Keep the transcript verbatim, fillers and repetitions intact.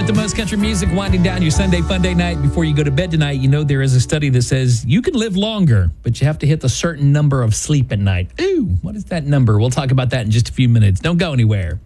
with the most country music, winding down your Sunday fun day night. Before you go to bed tonight, you know there is a study that says you can live longer, but you have to hit a certain number of sleep at night. Ooh, what is that number? We'll talk about that in just a few minutes. Don't go anywhere.